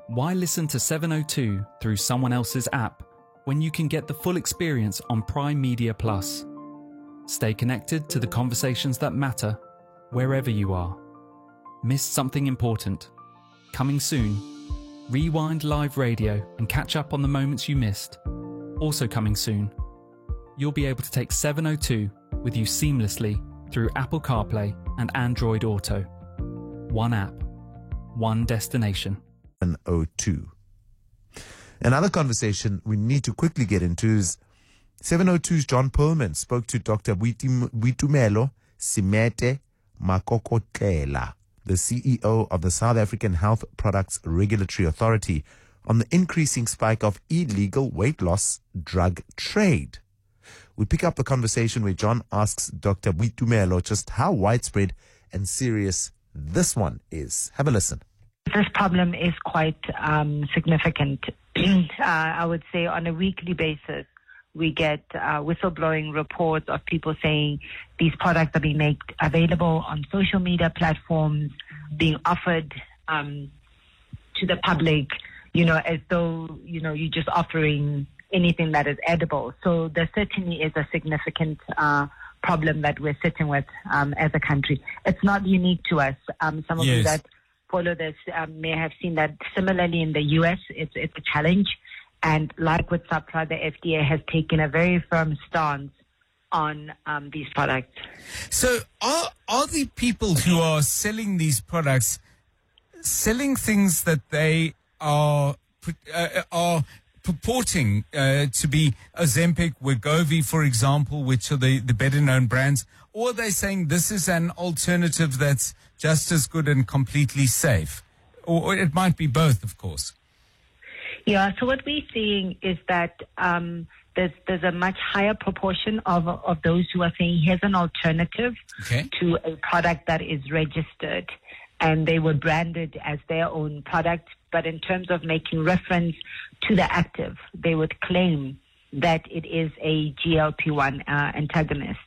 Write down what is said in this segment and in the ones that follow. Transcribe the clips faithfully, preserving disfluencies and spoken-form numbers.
Why listen to seven oh two through someone else's app when you can get the full experience on Prime Media Plus? Stay connected to the conversations that matter wherever you are. Missed something important? Coming soon. Rewind live radio and catch up on the moments you missed. Also coming soon. You'll be able to take seven oh two with you seamlessly through Apple CarPlay and Android Auto. One app, one destination. seven oh two. Another conversation we need to quickly get into is seven oh two's John Perlman spoke to Doctor Boitumelo Simete Makokotlela, the C E O of the South African Health Products Regulatory Authority, on the increasing spike of illegal weight loss drug trade. We pick up the conversation where John asks Doctor Boitumelo just how widespread and serious this one is. Have a listen. This problem is quite um, significant. uh, I would say on a weekly basis, we get uh, whistleblowing reports of people saying these products are being made available on social media platforms, being offered um, to the public, you know, as though, you know, you're just offering anything that is edible. So there certainly is a significant uh, problem that we're sitting with um, as a country. It's not unique to us. Um, some of yes. you that follow this um, may have seen that similarly in the U S, it's, it's a challenge. And like with SAHPRA, the F D A has taken a very firm stance on um, these products. So are, are the people who are selling these products selling things that they are uh, are purporting uh, to be Ozempic, Wegovy, for example, which are the, the better-known brands, or are they saying this is an alternative that's just as good and completely safe? Or, or it might be both, of course. Yeah, so what we're seeing is that um, there's there's a much higher proportion of of those who are saying here's an alternative Okay. to a product that is registered, and they were branded as their own product. But in terms of making reference to the active, they would claim that it is a G L P one uh, antagonist.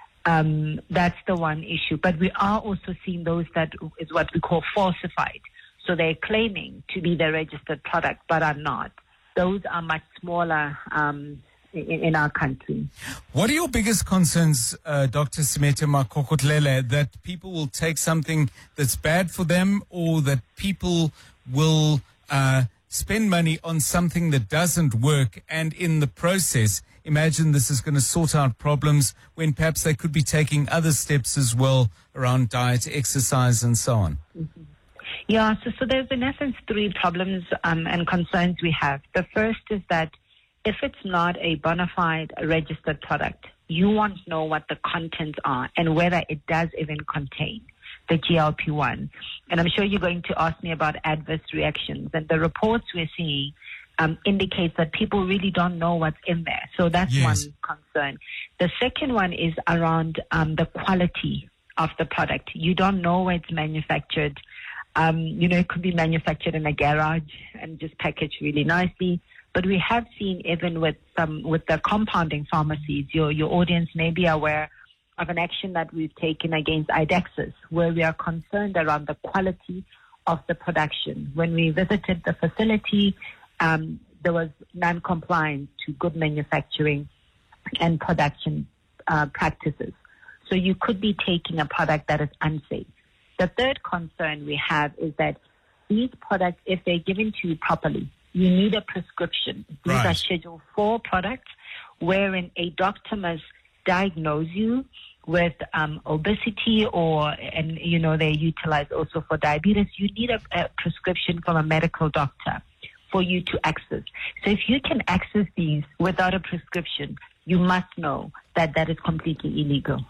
Um, that's the one issue. But we are also seeing those that is what we call falsified. So they're claiming to be the registered product, but are not. Those are much smaller um, in, in our country. What are your biggest concerns, uh, Doctor Simete Makokotlele, that people will take something that's bad for them, or that people will uh, spend money on something that doesn't work, and in the process imagine this is going to sort out problems when perhaps they could be taking other steps as well around diet, exercise, and so on? Mm-hmm. Yeah, so, so there's in essence three problems um, and concerns we have. The first is that if it's not a bona fide registered product, you won't know what the contents are and whether it does even contain the G L P one. And I'm sure you're going to ask me about adverse reactions. And the reports we're seeing um, indicates that people really don't know what's in there. So that's Yes. one concern. The second one is around um, the quality of the product. You don't know where it's manufactured. Um, you know, it could be manufactured in a garage and just packaged really nicely. But we have seen even with some with the compounding pharmacies, your your audience may be aware of an action that we've taken against Idexis, where we are concerned around the quality of the production. When we visited the facility, um, there was non-compliance to good manufacturing and production uh, practices. So you could be taking a product that is unsafe. The third concern we have is that these products, if they're given to you properly, you need a prescription. These Right. are Schedule four products wherein a doctor must diagnose you with um, obesity or, and you know, they utilize also for diabetes. You need a, a prescription from a medical doctor for you to access. So if you can access these without a prescription, you must know that that is completely illegal.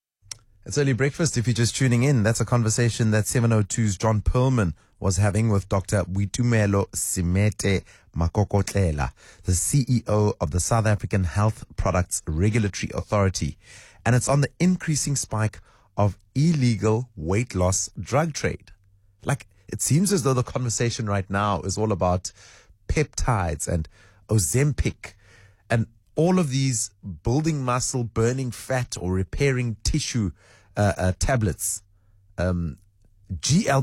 It's Early Breakfast. If you're just tuning in, that's a conversation that seven oh two's John Perlman was having with Doctor Boitumelo Simete Makokotlela, the C E O of the South African Health Products Regulatory Authority. And it's on the increasing spike of illegal weight loss drug trade. Like, it seems as though the conversation right now is all about peptides and Ozempic and all of these building muscle, burning fat, or repairing tissue uh, uh, tablets, um, G L